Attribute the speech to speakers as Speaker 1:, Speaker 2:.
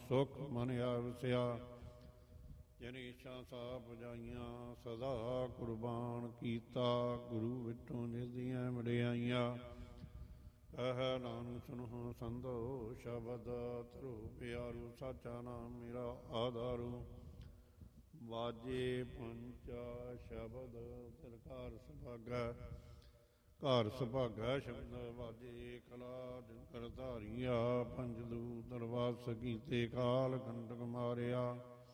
Speaker 1: ਸੁਖ ਮਨ ਆਵਸਿਆ। ਜਨੇਸ਼ਾਂ ਸਾ ਪੁਜਾਈਆਂ ਸਦਾ ਕੁਰਬਾਨ ਕੀਤਾ। ਗੁਰੂ ਵਿਟੋਂ ਨਿਸਦੀਆਂ ਵਡਿਆਈਆਂ। ਕਹਿ ਨਾਨਕ ਸੁਣੋ ਸੰਤੋ ਸ਼ਬਦ ਧਰੋ ਪਿਆਰੂ। ਸਾਚਾ ਨਾਮ ਮੇਰਾ ਆਧਾਰੂ। ਵਾਜੇ ਪੰਚਾ ਸ਼ਬਦ ਤਿਲ ਘਰ ਸੁਭਾਗੈ। ਘਰ ਸੁਭਾਗੈ ਸ਼ਬਦ ਵਾਜੇ ਕਲਾ ਦਿਨ ਕਰ ਧਾਰੀਆ। ਪੰਜ ਦੂਤ ਦਰਵਾਸ ਕੀਤੇ ਕਾਲ ਕੰਟਕ ਮਾਰਿਆ।